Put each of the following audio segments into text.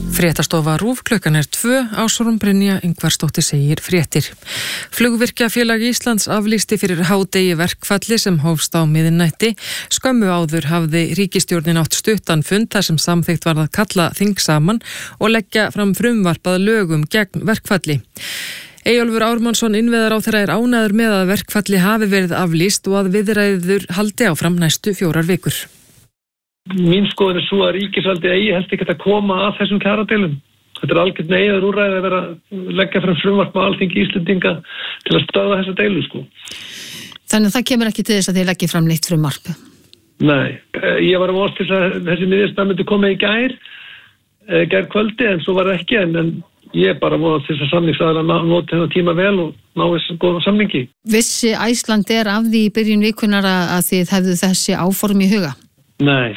Fréttastofa RÚV, klukkan 2, Ásrún Brynja Ingvarsdóttir segir fréttir. Flugvirkjafélag Íslands aflýsti fyrir hádegi verkfalli sem hófst á miðnætti. Skömmu áður hafði ríkisstjórnin átt stuttan fund þar sem samþykkt var að kalla þing saman og leggja fram frumvarp að lögum gegn verkfalli. Eyjólfur Ármannsson innviðaráðherra er ánægður með að verkfalli hafi verið aflýst og að viðræður haldi áfram næstu 4 vikur. Mín skoðun er svo að ríkisvaldið eigi helst ekki að koma að þessum kjaradeilum. Þetta er algjört neyðar úrræði að vera leggja fram frumvarp á Alþingi Íslendinga til að stöðva þessa deilu, sko. Þannig að það kemur ekki til þess að þið leggja fram neitt frumvarp? Nei, ég var að vonast til að þessi niðurstaða myndi koma í gær kvöldi, en svo var það ekki, en ég bara vonast til þess að samningsaðilar noti þennan tíma vel og ná þessu góða samningi. Vissi Icelandair af því í byrjun vikunar að þið hefðu þessi áform í huga? Nei.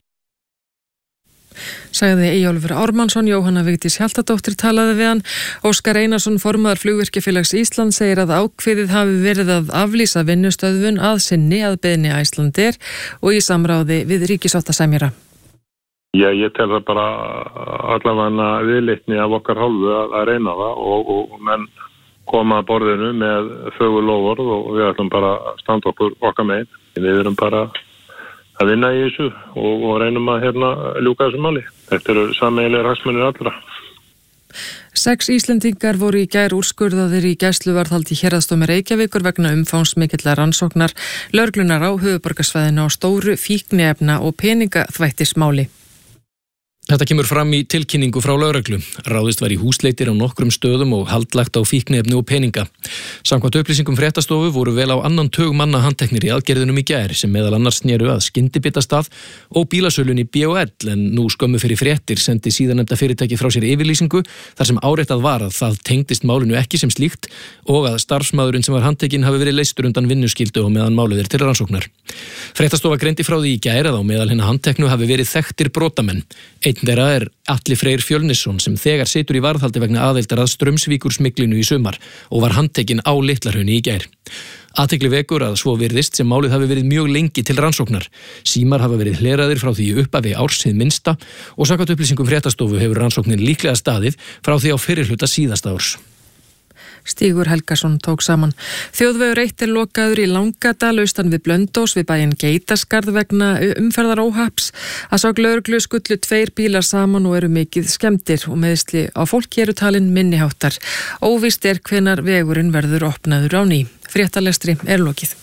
Sagði Eyjólfur Ármannsson. Jóhanna Vigdís Hjaltadóttir talaði við hann. Óskar Einarsson, formaður Flugvirkjafélags Íslands, segir að ákveðið hafi verið að aflýsa vinnustöðvun að sinni að beiðni Icelandair og í samráði við ríkissáttasemjara. Já, ég tel það bara allavega viðleitni af okkar hálfu að reyna það og menn koma að borðinu með fögur loforð og við ætlum bara að standa okkar megin. Við erum bara að vinna í þessu og reynum að ljúka þessu máli. Þetta eru sameiginlegir hagsmunir allra. 6 Íslendingar voru í gær úrskurðaðir í gæsluvarðhaldi í Héraðsdómi Reykjavíkur vegna umfangsmikillar rannsóknar lögreglunar á höfuðborgarsvæðinu á stóru fíkniefna og peningaþvættismáli. Þetta kemur fram í tilkynningu frá lögreglu. Ráðist var í húsleitir á nokkrum stöðum og haldlagt á fíkniefni og peninga. Samkvæmt upplýsingum fréttastofu voru vel á annan tug manna handteknir í aðgerðunum í gær sem meðal annars snéru að skyndibitastað og bílasölunni B&L, en nú skömmu fyrir fréttir sendi síðarnefnda fyrirtæki frá sér yfirlýsingu þar sem áréttað var að það tengdist málinu ekki sem slíkt og að starfsmaðurinn sem var handtekinn hafi verið leystur undan vinnuskyldu og meðan málið til rannsóknar. Fréttastofa greindi frá því í gær að á meðal hinna handteknu hafi verið þekktir brotamenn. Einn þeirra er Atli Freyr Fjölnisson sem þegar situr í varðhaldi vegna aðildar að Straumsvíkursmiglinu í sumar og var handtekinn á Litlahrauni í gær. Athygli vekur að svo virðist sem málið hafi verið mjög lengi til rannsóknar. Símar hafa verið hleraðir frá því upphafi árs hið minnsta og samkvæmt upplýsingum fréttastofu hefur rannsóknin líklega staðið frá því á fyrrihluta síðasta árs. Stígur Helgason tók saman. Þjóðvegur 1 er lokaður í Langadal austan við Blöndós við bæinn Geitaskarð vegna umferðaróhapps. Að sögn lögreglu skullu 2 bílar saman og eru mikið skemmdir og meiðsli á fólki eru talin minniháttar. Óvíst er hvenær vegurinn verður opnaður á ný. Fréttalestri er lokið.